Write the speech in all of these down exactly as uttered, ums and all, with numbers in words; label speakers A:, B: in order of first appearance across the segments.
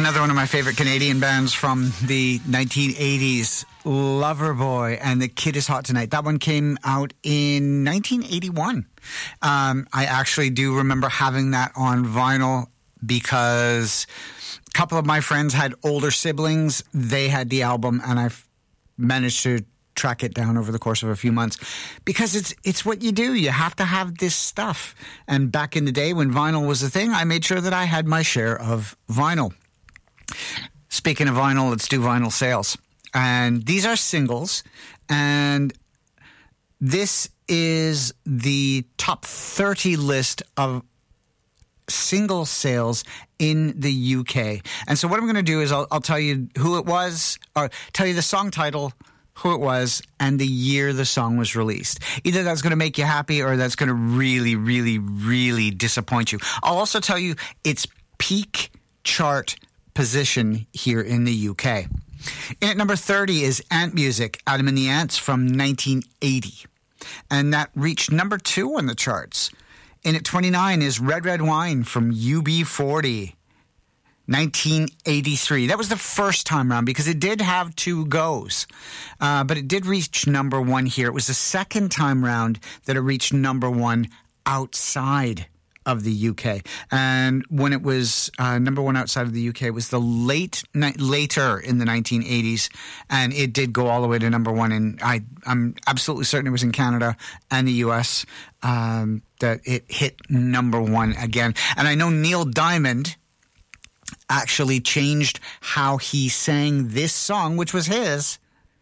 A: another one of my favorite Canadian bands from the nineteen eighties, Loverboy and The Kid Is Hot Tonight. That one came out in nineteen eighty-one. Um, I actually do remember having that on vinyl because a couple of my friends had older siblings. They had the album, and I've managed to track it down over the course of a few months because it's it's what you do. You have to have this stuff. And back in the day when vinyl was a thing, I made sure that I had my share of vinyl. Speaking of vinyl, let's do vinyl sales. And these are singles. And this is the top thirty list of single sales in the U K. And so what I'm going to do is I'll, I'll tell you who it was, or tell you the song title, who it was, and the year the song was released. Either that's going to make you happy or that's going to really, really, really disappoint you. I'll also tell you its peak chart position here in the U K. In at number thirty is Ant Music, Adam and the Ants from nineteen eighty. And that reached number two on the charts. In at twenty-nine is Red Red Wine from U B forty. nineteen eighty-three. That was the first time round because it did have two goes. Uh, but it did reach number one here. It was the second time round that it reached number one outside of the U K. And when it was uh, number one outside of the U K, it was the late ni- later in the nineteen eighties. And it did go all the way to number one. And I, I'm absolutely certain it was in Canada and the U S um, that it hit number one again. And I know Neil Diamond actually changed how he sang this song, which was his,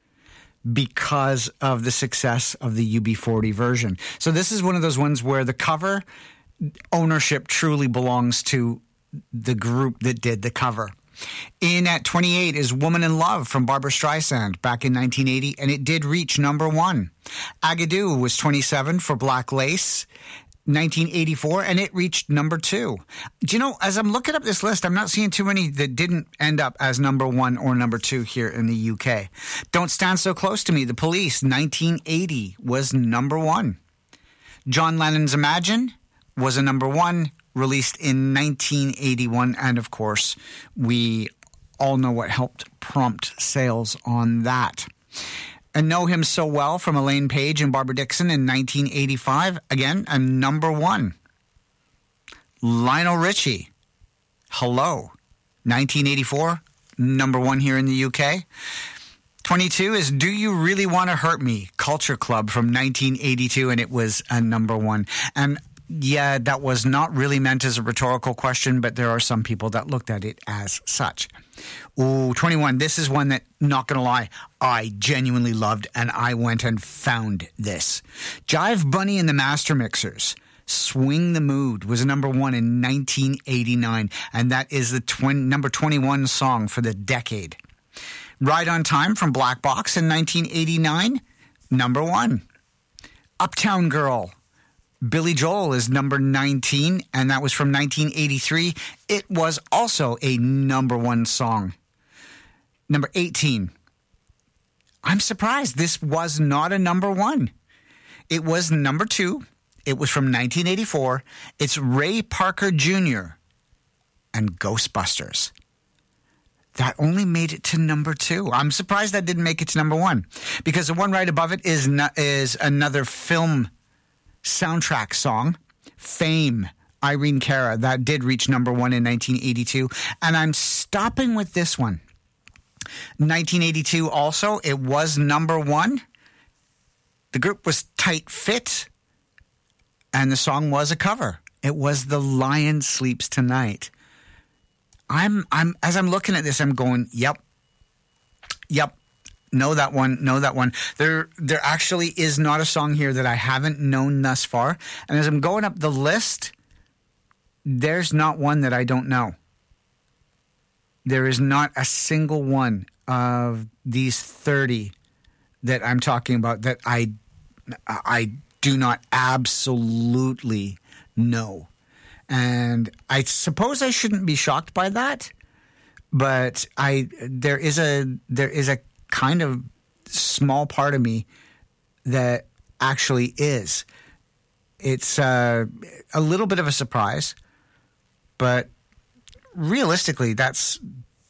A: because of the success of the U B forty version. So this is one of those ones where the cover ownership truly belongs to the group that did the cover. In at twenty-eight is Woman in Love from Barbra Streisand back in nineteen eighty, and it did reach number one. Agadoo was twenty-seven for Black Lace, nineteen eighty-four, and it reached number two. Do you know, as I'm looking up this list, I'm not seeing too many that didn't end up as number one or number two here in the U K. Don't Stand So Close to Me, The Police, nineteen eighty, was number one. John Lennon's Imagine was a number one, released in nineteen eighty-one, and of course, we all know what helped prompt sales on that. And Know Him So Well from Elaine Page and Barbara Dixon in nineteen eighty-five. Again, a number one. Lionel Richie, Hello, nineteen eighty-four, number one here in the U K. twenty-two is Do You Really Want to Hurt Me? Culture Club from nineteen eighty-two, and it was a number one. And yeah, that was not really meant as a rhetorical question, but there are some people that looked at it as such. Ooh, twenty-one. This is one that, not going to lie, I genuinely loved, and I went and found this. Jive Bunny and the Master Mixers, Swing the Mood, was a number one in nineteen eighty-nine, and that is the twin, number twenty-one song for the decade. Ride on Time from Black Box in nineteen eighty-nine, number one. Uptown Girl, Billy Joel, is number nineteen, and that was from nineteen eighty-three. It was also a number one song. Number eighteen. I'm surprised this was not a number one. It was number two. It was from nineteen eighty-four. It's Ray Parker Junior and Ghostbusters. That only made it to number two. I'm surprised that didn't make it to number one, because the one right above it is no, is another film soundtrack song, Fame, Irene Cara. That did reach number one in nineteen eighty-two. And I'm stopping with this one. nineteen eighty-two also, it was number one. The group was Tight Fit, and the song was a cover. It was The Lion Sleeps Tonight. I'm, I'm, as I'm looking at this, I'm going, yep, yep. Know that one, know that one. There there actually is not a song here that I haven't known thus far. And as I'm going up the list, there's not one that I don't know. There is not a single one of these thirty that I'm talking about that I I do not absolutely know. And I suppose I shouldn't be shocked by that, but I there is a there is a kind of small part of me that actually is. It's uh, a little bit of a surprise, but realistically, that's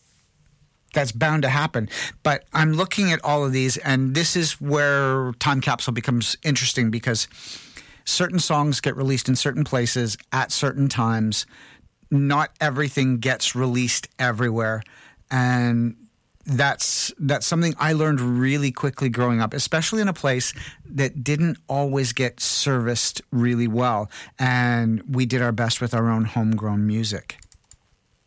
A: that's bound to happen. But I'm looking at all of these, and this is where Time Capsule becomes interesting, because certain songs get released in certain places at certain times. Not everything gets released everywhere. And that's that's something I learned really quickly growing up, especially in a place that didn't always get serviced really well. And we did our best with our own homegrown music.